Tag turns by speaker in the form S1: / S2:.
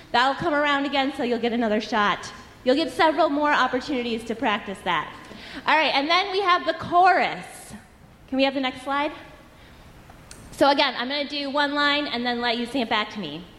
S1: That'll come around again, so you'll get another shot. You'll get several more opportunities to practice that. All right, and then we have the chorus. Can we have the next slide? So again, I'm going to do one line and then let you sing it back to me.